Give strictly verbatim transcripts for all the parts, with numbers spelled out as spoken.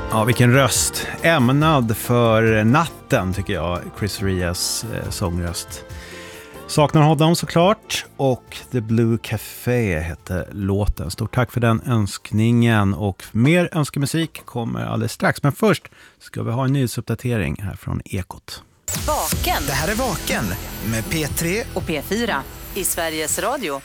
Ja, vilken röst. Ämnad för natten tycker jag, Chris Rias eh, sångröst. Saknar honom såklart, och The Blue Café heter låten. Stort tack för den önskningen, och mer önskemusik kommer alldeles strax. Men först ska vi ha en nyhetsuppdatering här från Ekot. Vaken. Det här är Vaken med P tre och P fyra i Sveriges Radio.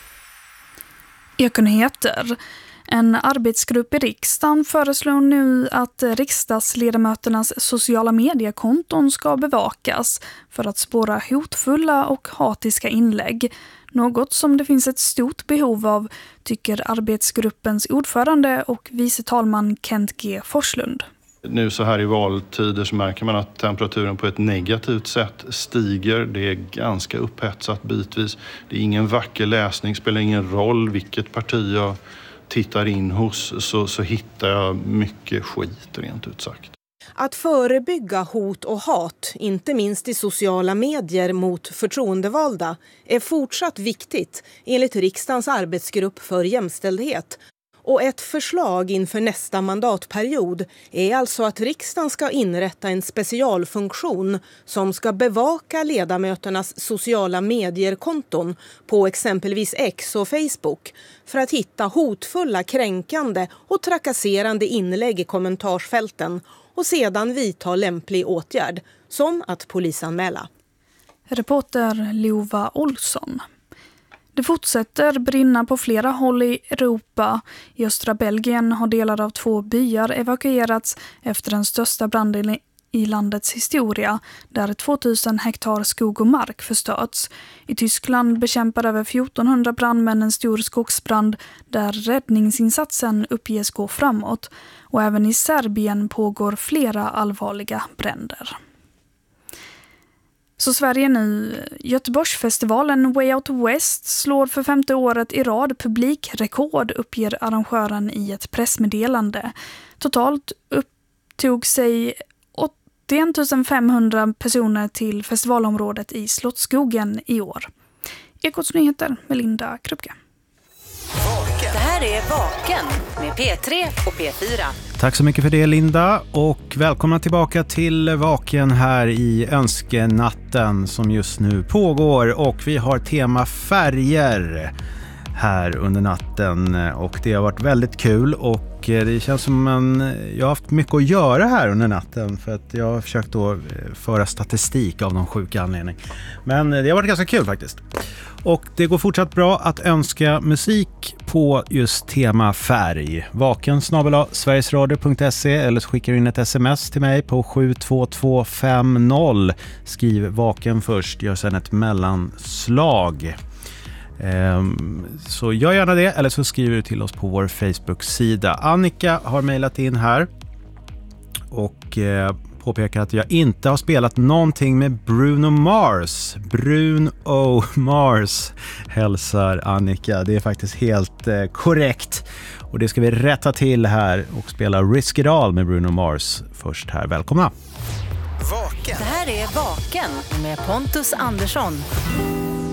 Ekonyheter. En arbetsgrupp i riksdagen föreslår nu att riksdagsledamöternas sociala mediekonton ska bevakas för att spåra hotfulla och hatiska inlägg. Något som det finns ett stort behov av, tycker arbetsgruppens ordförande och vice talman Kent G. Forslund. Nu så här i valtider så märker man att temperaturen på ett negativt sätt stiger. Det är ganska upphetsat bitvis. Det är ingen vacker läsning, spelar ingen roll vilket parti jag tittar in hos, så, så hittar jag mycket skit, rent ut sagt. Att förebygga hot och hat, inte minst i sociala medier mot förtroendevalda, är fortsatt viktigt enligt riksdagens arbetsgrupp för jämställdhet. Och ett förslag inför nästa mandatperiod är alltså att riksdagen ska inrätta en specialfunktion som ska bevaka ledamöternas sociala medierkonton på exempelvis X och Facebook för att hitta hotfulla, kränkande och trakasserande inlägg i kommentarsfälten och sedan vidta lämplig åtgärd, som att polisanmäla. Reporter Lova Olsson. Det fortsätter brinna på flera håll i Europa. I östra Belgien har delar av två byar evakuerats efter den största branden i landets historia, där tvåtusen hektar skog och mark förstörts. I Tyskland bekämpar över fjortonhundra brandmän en stor skogsbrand där räddningsinsatsen uppges gå framåt. Och även i Serbien pågår flera allvarliga bränder. Så Sverige nu. Göteborgsfestivalen Way Out West slår för femte året i rad publikrekord, uppger arrangören i ett pressmeddelande. Totalt upptog sig åttioett tusen femhundra personer till festivalområdet i Slottsskogen i år. Ekots nyheter med Linda Krupke. Det här är Vaken med P tre och P fyra. Tack så mycket för det, Linda, och välkomna tillbaka till Vaken här i önskenatten som just nu pågår, och vi har tema färger här under natten, och det har varit väldigt kul, och det känns som en, jag har haft mycket att göra här under natten för att jag har försökt då föra statistik av någon sjuk anledning, men det har varit ganska kul faktiskt. Och det går fortsatt bra att önska musik på just tema färg. Vaken snabel-a sverigesradio punkt se, eller så skickar du in ett sms till mig på sju två två fem noll. Skriv Vaken först, gör sedan ett mellanslag. Ehm, så gör gärna det, eller så skriver du till oss på vår Facebook-sida. Annika har mejlat in här och eh, påpekar att jag inte har spelat någonting med Bruno Mars. Bruno Mars hälsar Annika. Det är faktiskt helt eh, korrekt. Och det ska vi rätta till här och spela Risk It All med Bruno Mars först här. Välkomna! Vaken. Det här är Vaken med Pontus Andersson.